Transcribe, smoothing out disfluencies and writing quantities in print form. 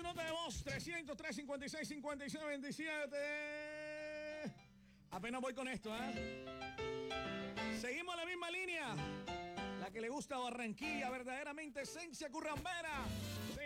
nota de voz, 303-56-56-27. Apenas voy con esto, Seguimos en la misma línea. La que le gusta a Barranquilla, verdaderamente esencia currambera.